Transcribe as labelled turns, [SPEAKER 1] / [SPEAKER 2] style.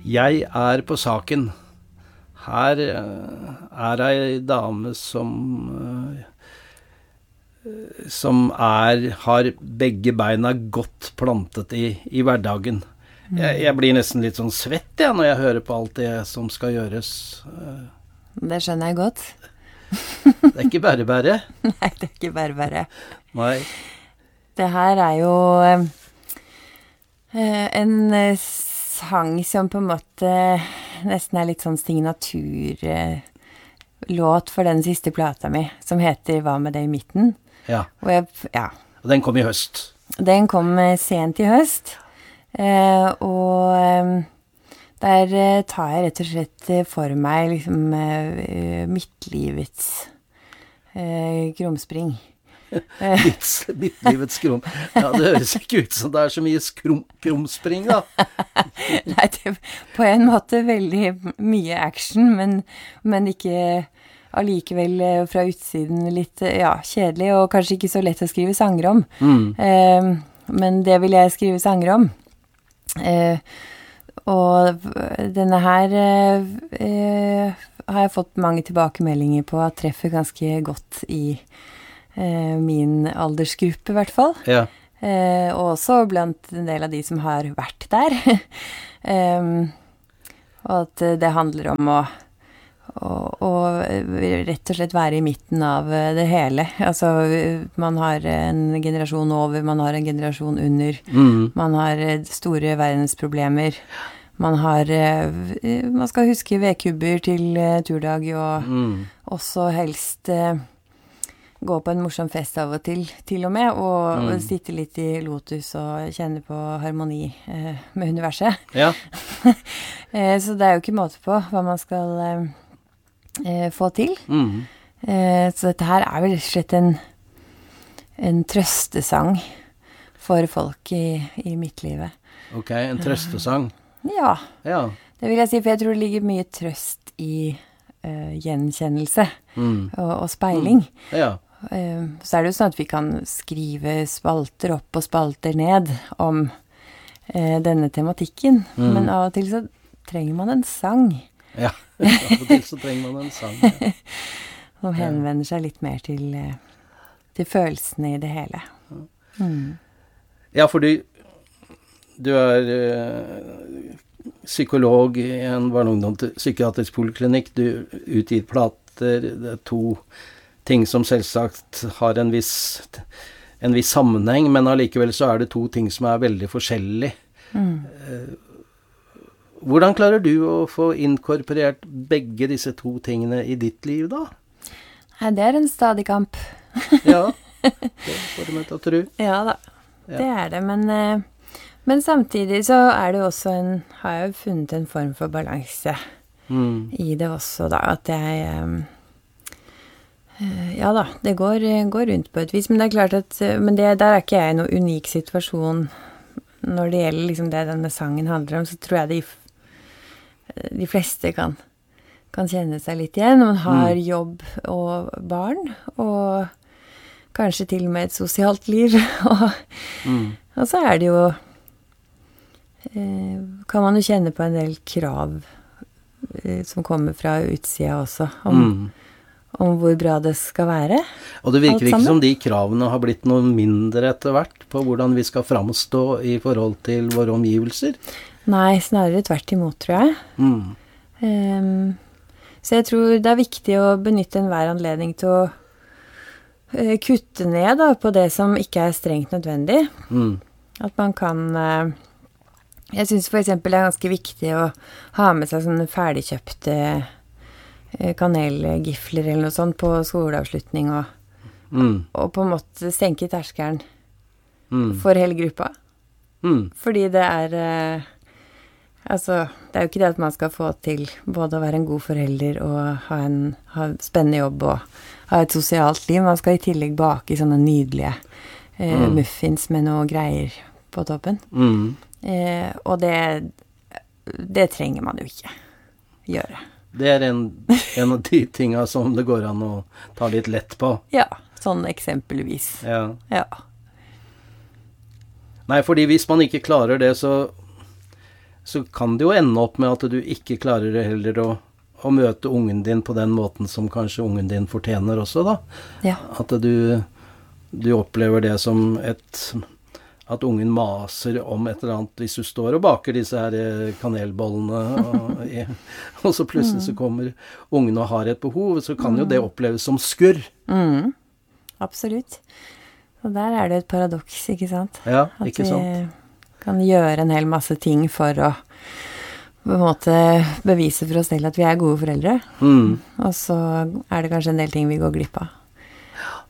[SPEAKER 1] Jeg på saken. Her ei dame som har begge beina godt plantet i hverdagen. Jeg blir nesten litt sånn svett når jeg hører på alt det som skal gjøres.
[SPEAKER 2] Det skjønner jeg godt.
[SPEAKER 1] Det ikke bare.
[SPEAKER 2] Nei, det ikke bare.
[SPEAKER 1] Nei.
[SPEAKER 2] Det her jo en sang som på en måte nesten litt sånn signaturlåt for den siste plata mi, som heter Hva med det i midten?
[SPEAKER 1] Ja.
[SPEAKER 2] Og
[SPEAKER 1] den kom i høst.
[SPEAKER 2] Den kom sent i høst, og der tar jeg rett og slett for meg liksom midtlivets krumspring.
[SPEAKER 1] Midtlivets krum. Ja, det høres ikke ut som det så mye krumspring, da.
[SPEAKER 2] Nei, det på en måte veldig mye action, men ikke allikevel fra utsiden litt kjedelig, og kanskje ikke så lett å skrive sanger om. Men det vil jeg skrive sanger om. Og denne her har jeg fått mange tilbakemeldinger på at treffer ganske godt i min aldersgruppe i hvert fall. Ja. Og også blant en del av de som har vært der. Og at det handler om å rett og slett være i midten av det hele. Altså, man har en generasjon over, man har en generasjon under, man har store verdensproblemer. Man skal huske vedkubber til turdag, og også helst gå på en morsom fest av og til og med, og sitte litt i Lotus og kjenne på harmoni med universet. Ja. Så det jo ikke måte på hva man skal få til. Så dette her vel rett og slett en trøstesang for folk i mitt livet. Ok, en trøstesang. Ja, det vil jeg si, for jeg tror det ligger mye trøst i gjenkjennelse og speiling. Ja. Så det jo sånn at vi kan skrive spalter opp og spalter ned om denne tematikken, men av og til så trenger man en sang. Ja, av og til så trenger man en sang. Ja. Som henvender seg litt mer til følelsene i det hele.
[SPEAKER 1] Ja, fordi du psykolog i en barne- og ungdomspsykiatrisk poliklinikk, du utgir plater, det 2 ting som selvsagt har en viss sammenheng, men allikevel så det 2 ting som veldig forskjellige. Hvordan klarer du å få inkorporert begge disse 2 tingene i ditt liv da?
[SPEAKER 2] Nei, det en stadig kamp.
[SPEAKER 1] Ja, det får du meg til å tro.
[SPEAKER 2] Ja da, det det, men samtidig så det jo også har jeg jo funnet en form for balanse i det også da, at jeg ja da, det går rundt på et vis, men det klart at men der ikke jeg i noen unik situasjon når det gjelder liksom det denne sangen handler om, så tror jeg de fleste kan kjenne seg litt igjen. Man har jobb og barn, og kanskje til og med et sosialt liv, og så det jo kan man jo kjenne på en del krav som kommer fra utsida også, om hvor bra det skal være. Og det virker ikke som de kravene har blitt noe mindre etter hvert på hvordan vi skal framstå i forhold til våre omgivelser. Nei, snarere tvert imot, tror jeg. Så jeg tror det viktig å benytte enhver anledning til å kutte ned da, på det som ikke strengt nødvendig. At man kan jeg synes for eksempel det ganske viktig å ha med seg sånne ferdigkjøpte kanelgifler eller noe sånt på skoleavslutning og på en måte senke terskelen for hele gruppa. Fordi det altså, det jo ikke det at man skal få til både å være en god forelder og ha spennende jobb og ha et sosialt liv. Man skal i tillegg bake sånne nydelige muffins med noe greier på toppen. Og det trenger man jo ikke gjøre. Det en av de tingene som det går an å ta litt lett på. Ja, sånn eksempelvis. Ja. Nei, fordi hvis man ikke klarer det, så
[SPEAKER 1] så kan det jo ende opp med at du ikke klarer heller å møte ungen din på den måten som kanskje ungen din fortjener også, da.
[SPEAKER 2] Ja.
[SPEAKER 1] At du opplever det som at ungen maser om et eller annet hvis du står og baker disse her kanelbollene, og så plutselig så kommer ungen og har et behov, så kan jo det oppleves som skurr.
[SPEAKER 2] Absolutt. Og der er det et paradoks, ikke sant?
[SPEAKER 1] Ja, ikke sant?
[SPEAKER 2] At vi kan gjøre en hel masse ting for å på en måte bevise for oss selv at vi er gode foreldre. Og så er det kanskje en del ting vi går glipp av.